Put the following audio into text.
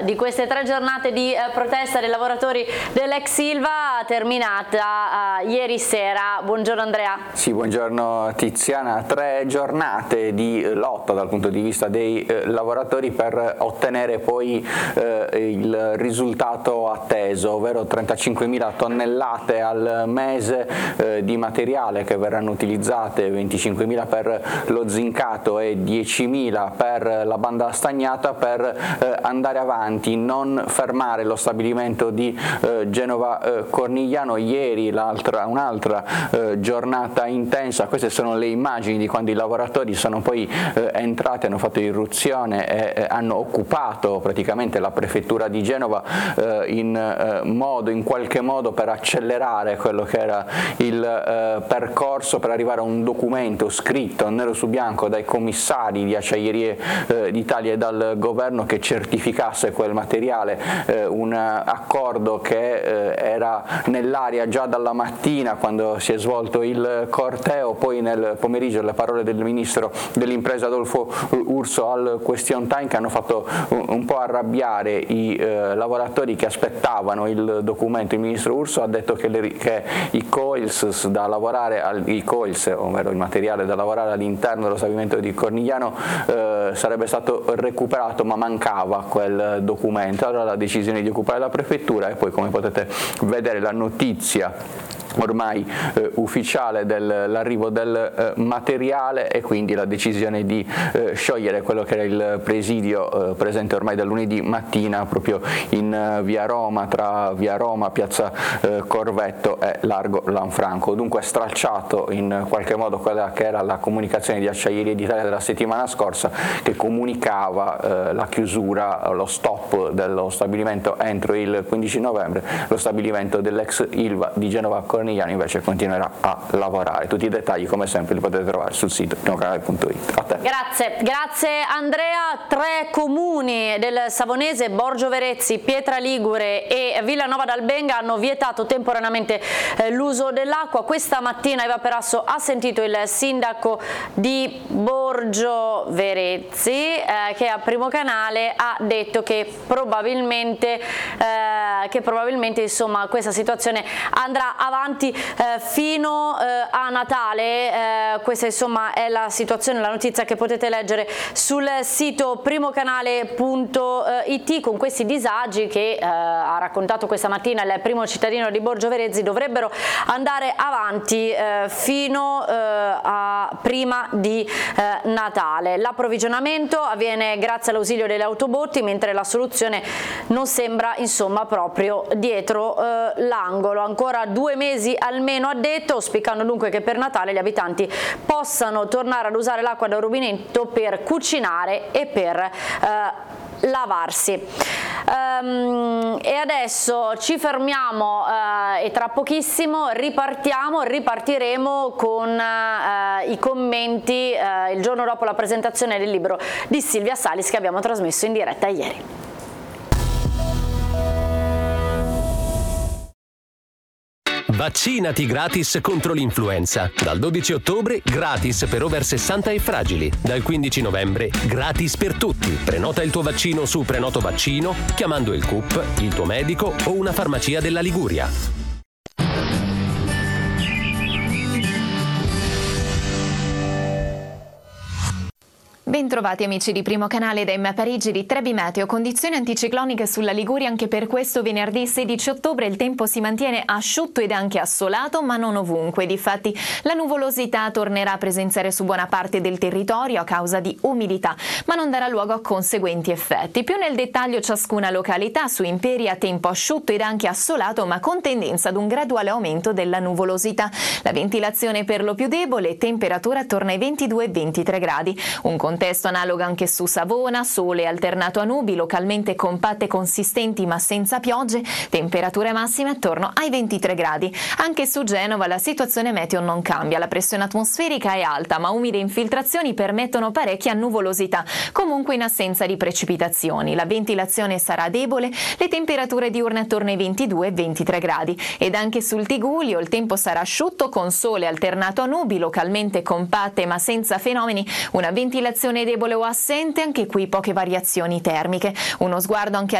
di queste 3 giornate di protesta dei lavoratori dell'ex Ilva terminata ieri sera. Buongiorno Andrea. Sì, buongiorno Tiziana. 3 giornate di lotta dal punto di vista dei lavoratori per ottenere poi il risultato atteso, ovvero 35.000 tonnellate al mese di materiale che verranno utilizzate, 25.000 per lo zincato e 10.000 per la banda stagnata, per andare avanti, non fermare lo stabilimento di Genova Cornigliano. Ieri un'altra giornata intensa. Queste sono le immagini di quando i lavoratori sono poi entrati, hanno fatto irruzione e hanno occupato praticamente la prefettura di Genova in qualche modo per accelerare quello che era il percorso per arrivare a un documento scritto nero su bianco dai commissari di Acciaierie d'Italia e dal governo che certificasse quel materiale, un accordo che era nell'aria già dalla mattina quando si è svolto il corteo. Poi nel pomeriggio le parole del ministro dell'impresa Adolfo Urso al question time, che hanno fatto un po' arrabbiare i lavoratori che aspettavano il documento. Il ministro Urso ha detto che i coils da lavorare ovvero il materiale da lavorare all'interno dello stabilimento di Cornigliano sarebbe stato recuperato, ma mancava quel documento. Allora la decisione di occupare la prefettura e poi, come potete vedere, la notizia ormai ufficiale dell'arrivo del materiale e quindi la decisione di sciogliere quello che era il presidio presente ormai da lunedì mattina proprio in via Roma, tra via Roma, piazza Corvetto e largo Lanfranco. Dunque stralciato in qualche modo quella che era la comunicazione di Acciaierie d'Italia della settimana scorsa, che comunicava la chiusura, lo stop dello stabilimento entro il 15 novembre. Lo stabilimento dell'ex Ilva di Genova Cornigliano invece continuerà a lavorare. Tutti i dettagli come sempre li potete trovare sul sito primocanale.it. A te. Grazie Andrea. 3 comuni del Savonese, Borgio Verezzi, Pietra Ligure e Villanova d'Albenga hanno vietato temporaneamente l'uso dell'acqua. Questa mattina Eva Perasso ha sentito il sindaco di Borgio Verezzi che a Primo Canale ha detto che probabilmente insomma questa situazione andrà avanti fino a Natale. Questa insomma è la situazione, la notizia che potete leggere sul sito primocanale.it. con questi disagi che ha raccontato questa mattina il primo cittadino di Borgio Verezzi dovrebbero andare avanti fino a prima di Natale. L'approvvigionamento avviene grazie all'ausilio delle autobotti, mentre la soluzione non sembra insomma proprio dietro l'angolo. Ancora 2 mesi almeno, ha detto, auspicando dunque che per Natale gli abitanti possano tornare ad usare l'acqua da rubinetto per cucinare e per lavarsi. E adesso ci fermiamo e tra pochissimo ripartiremo con i commenti il giorno dopo la presentazione del libro di Silvia Salis che abbiamo trasmesso in diretta ieri. Vaccinati gratis contro l'influenza. Dal 12 ottobre gratis per over 60 e fragili. Dal 15 novembre gratis per tutti. Prenota il tuo vaccino su Prenoto Vaccino chiamando il CUP, il tuo medico o una farmacia della Liguria. Bentrovati amici di Primo Canale da Parigi di Trebi Meteo. Condizioni anticicloniche sulla Liguria anche per questo venerdì 16 ottobre. Il tempo si mantiene asciutto ed anche assolato, ma non ovunque. Difatti la nuvolosità tornerà a presenziare su buona parte del territorio a causa di umidità, ma non darà luogo a conseguenti effetti. Più nel dettaglio ciascuna località: su Imperia tempo asciutto ed anche assolato, ma con tendenza ad un graduale aumento della nuvolosità. La ventilazione per lo più debole, temperatura attorno ai 22-23 gradi. Un contesto analogo anche su Savona, sole alternato a nubi, localmente compatte consistenti ma senza piogge, temperature massime attorno ai 23 gradi. Anche su Genova la situazione meteo non cambia, la pressione atmosferica è alta ma umide infiltrazioni permettono parecchia nuvolosità, comunque in assenza di precipitazioni. La ventilazione sarà debole, le temperature diurne attorno ai 22-23 gradi ed anche sul Tigullio il tempo sarà asciutto con sole alternato a nubi, localmente compatte ma senza fenomeni, una ventilazione debole o assente, anche qui poche variazioni termiche. Uno sguardo anche